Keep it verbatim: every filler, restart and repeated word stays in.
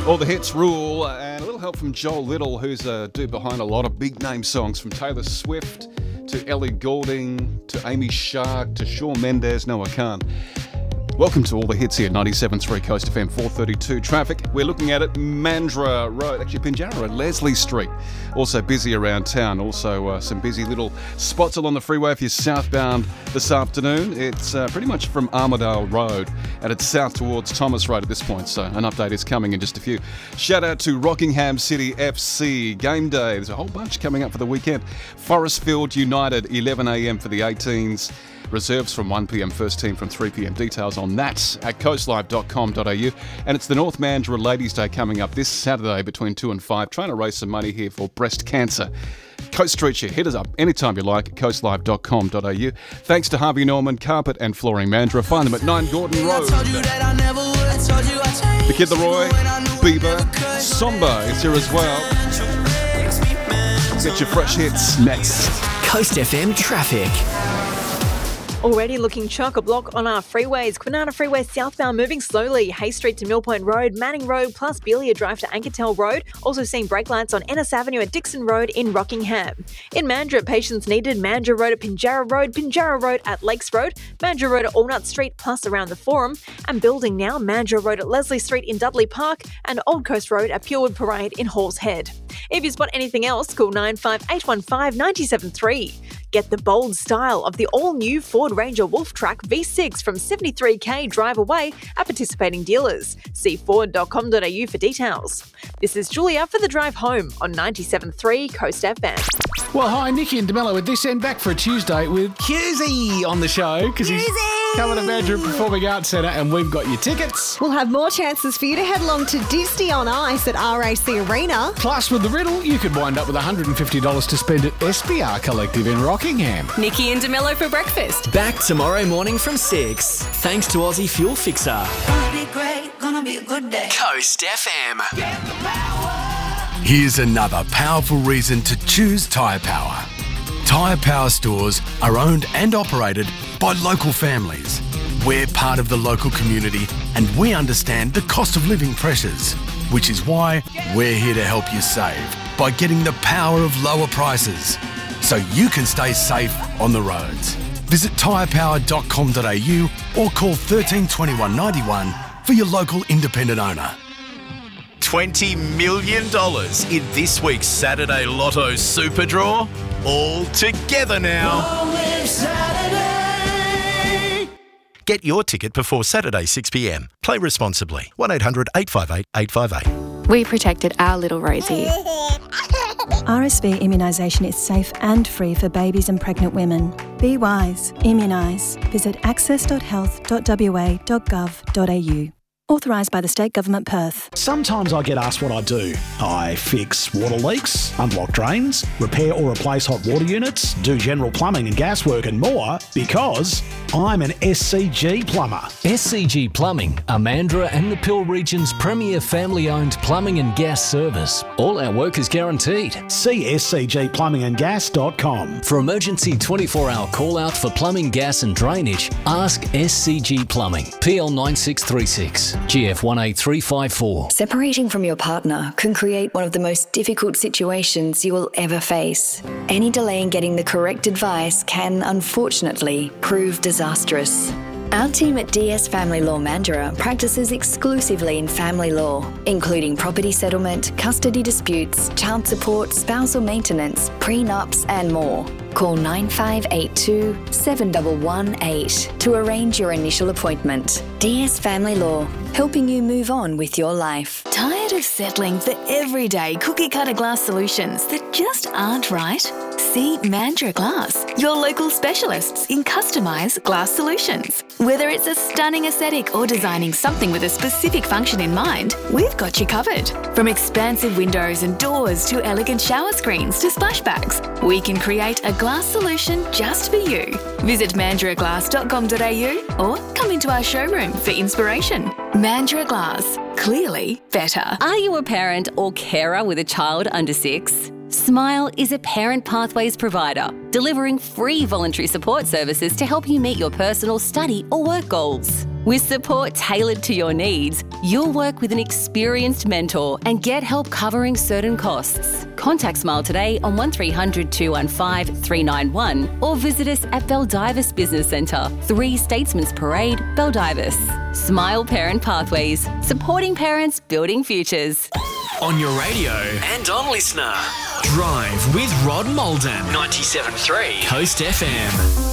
All the hits rule, and a little help from Joel Little, who's a dude behind a lot of big name songs, from Taylor Swift to Ellie Goulding to Amy Shark to Shawn Mendes. No, I can't. Welcome to All the Hits here, ninety-seven point three Coast F M, four thirty-two traffic. We're looking at it, Mandurah Road, actually Pinjarra Road, Leslie Street. Also busy around town. Also uh, some busy little spots along the freeway if you're southbound this afternoon. It's uh, pretty much from Armidale Road, and it's south towards Thomas Road at this point, so an update is coming in just a few. Shout out to Rockingham City F C, game day. There's a whole bunch coming up for the weekend. Forestfield United, eleven a.m. for the eighteens. Reserves from one p.m, first team from three p.m. Details on that at coastlive dot com dot a u. And it's the North Mandurah Ladies' Day coming up this Saturday between two and five. Trying to raise some money here for breast cancer. Coast Street, you hit us up anytime you like at coastlive dot com dot a u. Thanks to Harvey Norman Carpet and Flooring Mandurah. Find them at nine Gordon Road. The Kid Laroi, Bieber, Somba is here as well. Get your fresh hits next. Coast F M traffic. Already looking chock-a-block on our freeways. Kwinana Freeway southbound moving slowly. Hay Street to Mill Point Road, Manning Road plus Belia Drive to Ankertel Road. Also seeing brake lights on Ennis Avenue at Dixon Road in Rockingham. In Mandurah, patients needed. Mandurah Road at Pinjarra Road, Pinjarra Road at Lakes Road, Mandurah Road at Allnut Street plus around the Forum. And building now, Mandurah Road at Leslie Street in Dudley Park and Old Coast Road at Purewood Parade in Halls Head. If you spot anything else, call nine five eight one five nine seven three. Get the bold style of the all-new Ford Ranger Wolf Track V six from seventy-three k drive away at participating dealers. See ford dot com dot a u for details. This is Julia for The Drive Home on ninety-seven point three Coast F M. Well, hi, Nikki and DeMello at this end, back for a Tuesday with Cusey on the show, because he's coming to Mandurah Performing Arts Centre and we've got your tickets. We'll have more chances for you to head along to Disney on Ice at R A C Arena. Plus, with the riddle, you could wind up with one hundred fifty dollars to spend at S B R Collective in Rockingham. Nikki and DeMello for breakfast. Back tomorrow morning from six. Thanks to Aussie Fuel Fixer. Gonna be great, gonna be a good day. Coast F M. Here's another powerful reason to choose Tyre Power. Tyre Power stores are owned and operated by local families. We're part of the local community and we understand the cost of living pressures, which is why we're here to help you save by getting the power of lower prices so you can stay safe on the roads. Visit tyre power dot com dot a u or call one three two one nine one for your local independent owner. twenty million dollars in this week's Saturday Lotto Super Draw. All together now. Get your ticket before Saturday six p.m. Play responsibly. one eight hundred eight five eight eight five eight. We protected our little Rosie. R S V immunisation is safe and free for babies and pregnant women. Be wise. Immunise. Visit access dot health dot w a dot gov dot a u. Authorised by the State Government, Perth. Sometimes I get asked what I do. I fix water leaks, unblock drains, repair or replace hot water units, do general plumbing and gas work and more because I'm an S C G plumber. S C G Plumbing, a Mandurah and the Peel region's premier family-owned plumbing and gas service. All our work is guaranteed. See s c g plumbing and gas dot com. For emergency twenty-four hour call-out for plumbing, gas and drainage, ask S C G Plumbing. P L nine six three six. G F one eight three five four. Separating from your partner can create one of the most difficult situations you will ever face. Any delay in getting the correct advice can, unfortunately, prove disastrous. Our team at D S Family Law Mandurah practices exclusively in family law, including property settlement, custody disputes, child support, spousal maintenance, prenups, and more. Call nine five eight two, seven one one eight to arrange your initial appointment. D S Family Law, helping you move on with your life. Tired of settling for everyday cookie-cutter glass solutions that just aren't right? See Mandurah Glass, your local specialists in customised glass solutions. Whether it's a stunning aesthetic or designing something with a specific function in mind, we've got you covered. From expansive windows and doors to elegant shower screens to splashbacks, we can create a glass solution just for you. Visit mandurah glass dot com dot a u or come into our showroom for inspiration. Mandurah Glass, clearly better. Are you a parent or carer with a child under six? Smile is a Parent Pathways provider, delivering free voluntary support services to help you meet your personal, study or work goals. With support tailored to your needs, you'll work with an experienced mentor and get help covering certain costs. Contact Smile today on one three hundred two one five three nine one or visit us at Baldivis Business Centre, three Statesman's Parade, Baldivis. Smile Parent Pathways, supporting parents, building futures. On your radio and on Listener. Drive with Rod Malden. ninety-seven point three Coast F M.